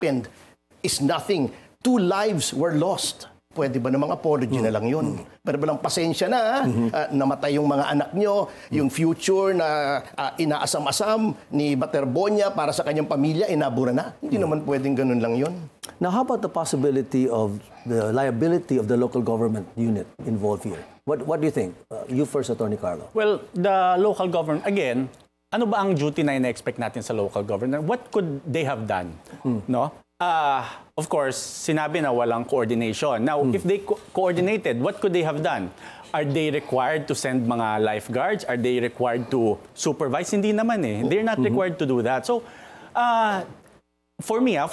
happened is nothing. 2 lives were lost. Pwede ba namang apology na lang yun? Pero balang pasensya na, namatay yung mga anak nyo, yung future na inaasam-asam ni Baterbonia para sa kanyang pamilya, inabura na. Hindi naman pwedeng ganun lang yun. Now, how about the possibility of the liability of the local government unit involved here? What do you think? You first, Attorney Carlo. Well, the local government, again, ano ba ang duty na ina-expect natin sa local government? What could they have done? No? Of course, sinabi na walang coordination. Now, if they coordinated, what could they have done? Are they required to send mga lifeguards? Are they required to supervise? Hindi naman eh. They're not required to do that. So, for me,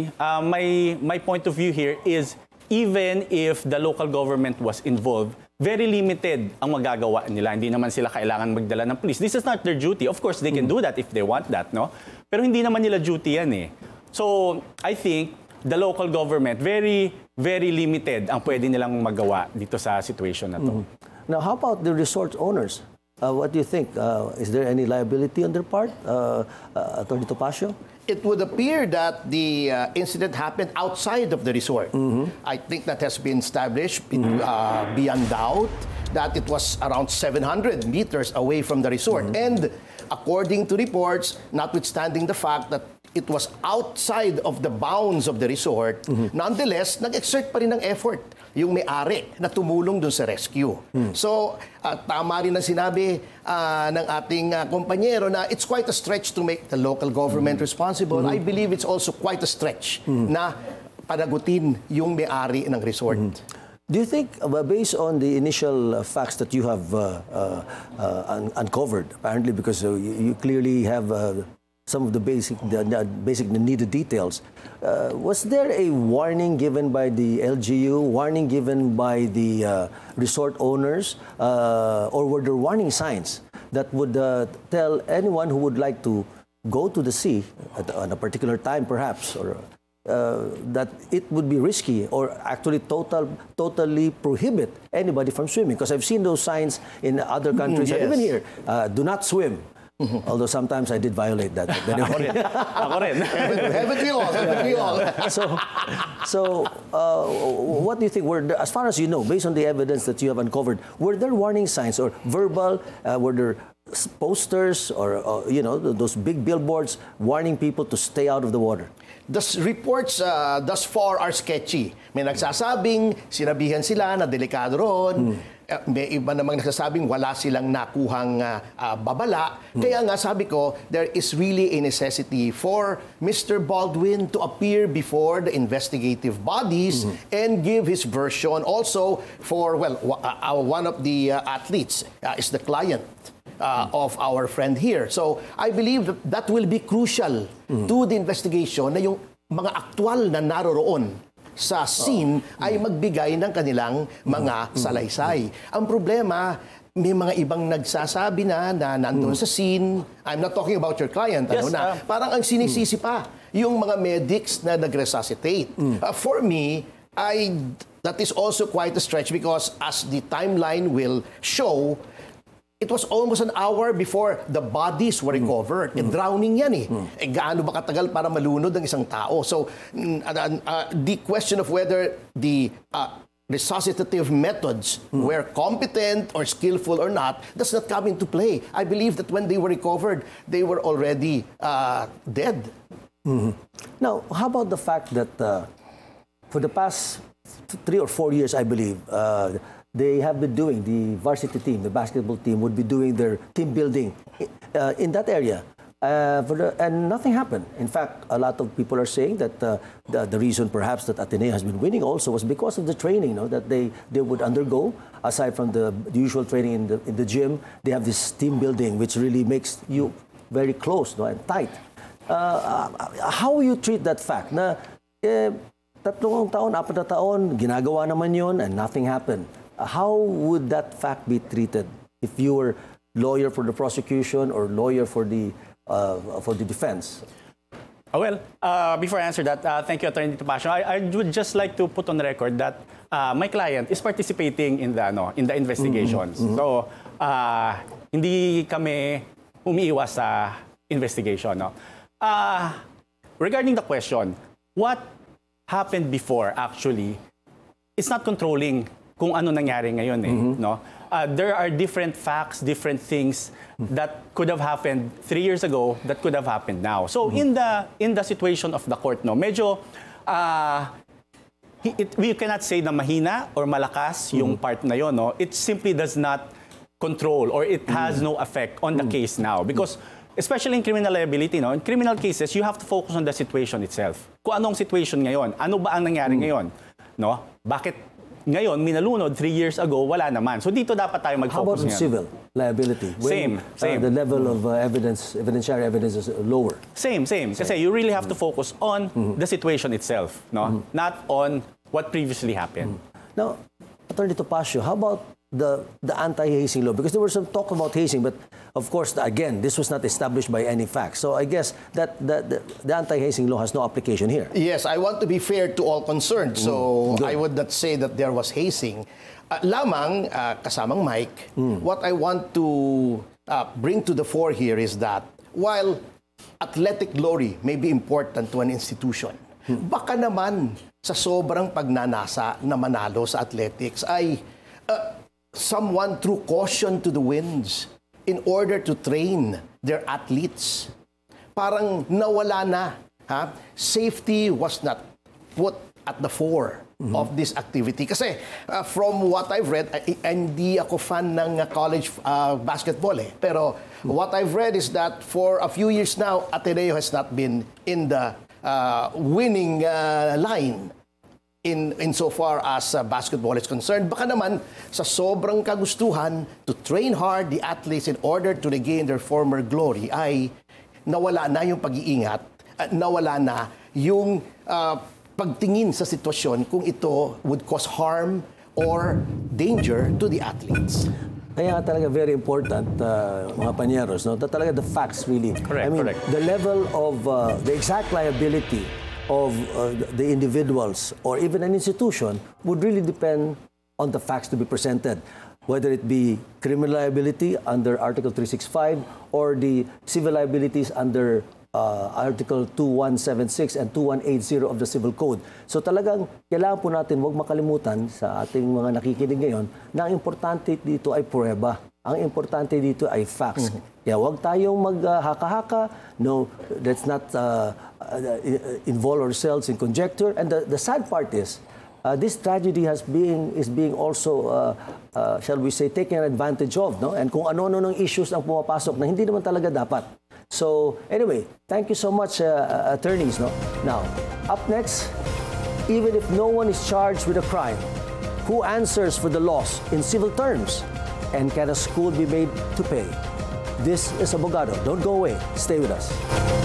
my point of view here is even if the local government was involved, very limited ang magagawa nila. Hindi naman sila kailangan magdala ng police. This is not their duty. Of course, they can do that if they want that, no? Pero hindi naman nila duty yan eh. So, I think the local government, very, very limited ang pwede nilang magawa dito sa situation na to. Now, how about the resort owners? What do you think? Is there any liability on their part, Attorney Topacio? It would appear that the incident happened outside of the resort. I think that has been established beyond doubt that it was around 700 meters away from the resort. And according to reports, notwithstanding the fact that it was outside of the bounds of the resort, nonetheless, nag-exert pa rin ng effort yung may-ari na tumulong dun sa rescue. So, tama rin ang sinabi ng ating kompanyero na it's quite a stretch to make the local government responsible. I believe it's also quite a stretch na panagutin yung may-ari ng resort. Do you think, based on the initial facts that you have uncovered, apparently because you clearly have some of the basic needed details, was there a warning given by the LGU, warning given by the resort owners, or were there warning signs that would tell anyone who would like to go to the sea at a particular time perhaps, or that it would be risky or actually totally prohibit anybody from swimming? Because I've seen those signs in other countries, and even here, do not swim. Although sometimes I did violate that. Ako rin. Haven't we all? So, what do you think? As far as you know, based on the evidence that you have uncovered, were there warning signs or verbal? Were there posters or those big billboards warning people to stay out of the water? The reports thus far are sketchy. May nagsasabing, sinabihan sila na delikado ron. May iba namang nagsasabing wala silang nakuhang babala. Kaya nga sabi ko, there is really a necessity for Mr. Baldwin to appear before the investigative bodies and give his version. Also for, one of the athletes is the client of our friend here. So I believe that will be crucial to the investigation na yung mga aktual na naroroon sa scene ay magbigay ng kanilang mga salaysay. Ang problema, may mga ibang nagsasabi na nandun sa scene. I'm not talking about your client. Yes, parang ang sinisisi pa yung mga medics na nag-resuscitate. For me, that is also quite a stretch because as the timeline will show, it was almost an hour before the bodies were recovered. Drowning yan eh. Gaano ba katagal para malunod ang isang tao? So, the question of whether the resuscitative methods were competent or skillful or not does not come into play. I believe that when they were recovered, they were already dead. Now, how about the fact that for the past 3 or 4 years, I believe, they have been doing, the varsity team, the basketball team, would be doing their team building in that area. And nothing happened. In fact, a lot of people are saying that the reason perhaps that Ateneo has been winning also was because of the training that they would undergo. Aside from the usual training in the gym, they have this team building which really makes you very close and tight. How you treat that fact na 3 taon, 4 na taon, ginagawa naman yun and nothing happened? How would that fact be treated if you were lawyer for the prosecution or lawyer for the defense? Well, before I answer that, thank you, Attorney Topacio. I would just like to put on record that my client is participating in the investigations. So, hindi kami umiiwas sa investigation. Regarding the question, what happened before actually is not controlling kung ano nangyari ngayon no? There are different facts, different things that could have happened 3 years ago that could have happened now. So in the situation of the court, no, medyo we cannot say na mahina or malakas yung part na yon, no. It simply does not control or it has no effect on the case now because especially in criminal liability, no, in criminal cases you have to focus on the situation itself. Kung anong situation ngayon, ano ba ang nangyari ngayon, no? Bakit ngayon, minalunod, 3 years ago, wala naman. So dito dapat tayo mag-focus. How about in civil liability? When, Same. The level of evidentiary evidence is lower. Same. Kasi you really have to focus on the situation itself, no? Not on what previously happened. Now, Attorney Topacio, how about the anti-hazing law? Because there was some talk about hazing, but of course, again, this was not established by any facts. So I guess that the anti-hazing law has no application here. Yes, I want to be fair to all concerned. So I would not say that there was hazing. Lamang, kasamang Mike, what I want to bring to the fore here is that while athletic glory may be important to an institution, baka naman sa sobrang pagnanasa na manalo sa athletics ay someone threw caution to the winds in order to train their athletes. Parang nawala na. Safety was not put at the fore of this activity. Kasi from what I've read, hindi ako fan ng college basketball Pero what I've read is that for a few years now, Ateneo has not been in the winning line insofar as basketball is concerned. Baka naman sa sobrang kagustuhan to train hard the athletes in order to regain their former glory ay nawala na yung pag-iingat at nawala na yung pagtingin sa sitwasyon kung ito would cause harm or danger to the athletes. Kaya talaga very important, mga panyeros, no? That talaga the facts really. Correct, correct. The level of the exact liability of the individuals or even an institution would really depend on the facts to be presented, whether it be criminal liability under Article 365 or the civil liabilities under Article 2176 and 2180 of the Civil Code. So talagang kailangan po natin huwag makalimutan sa ating mga nakikinig ngayon na ang importante dito ay pruweba. Ang importante dito ay facts. Kaya huwag tayong maghaka-haka. No, let's not involve ourselves in conjecture. And the sad part is, this tragedy is being also, shall we say, taken advantage of. No? And kung ano-ano ng issues ang pumapasok na hindi naman talaga dapat. So anyway, thank you so much, attorneys. No? Now, up next, even if no one is charged with a crime, who answers for the loss in civil terms? And can a school be made to pay? This is Abogado. Don't go away. Stay with us.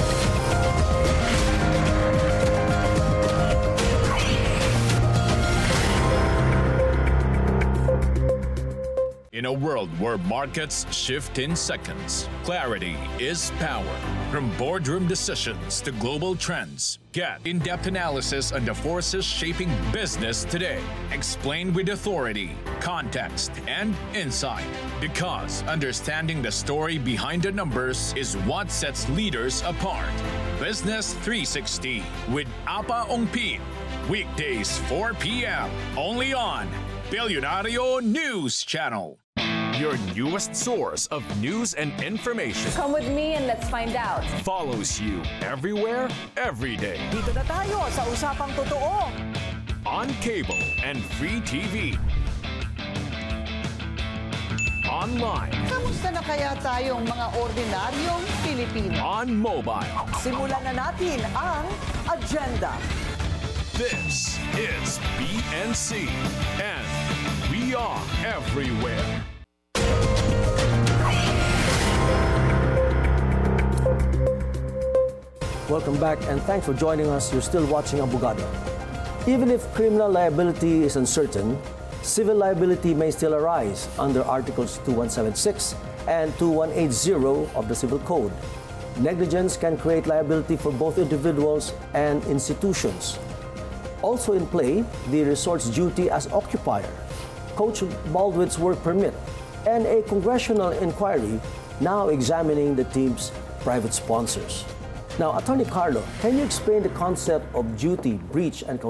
In a world where markets shift in seconds, clarity is power. From boardroom decisions to global trends, get in-depth analysis on the forces shaping business today. Explained with authority, context, and insight. Because understanding the story behind the numbers is what sets leaders apart. Business 360 with Apa Ongpin. Weekdays 4 p.m. only on Billionario News Channel. Your newest source of news and information. Come with me and let's find out. Follows you everywhere, every day. Dito na tayo sa Usapang Totoo. On cable and free TV. Online. Kamusta na kaya tayong mga ordinaryong Pilipino? On mobile. Simulan na natin ang agenda. This is BNC. And we are everywhere. Welcome back and thanks for joining us. You're still watching Abogado. Even if criminal liability is uncertain, civil liability may still arise under Articles 2176 and 2180 of the Civil Code. Negligence can create liability for both individuals and institutions. Also in play, the resort's duty as occupier, Coach Baldwin's work permit, and a congressional inquiry now examining the team's private sponsors. Now, Attorney Carlo, can you explain the concept of duty, breach, and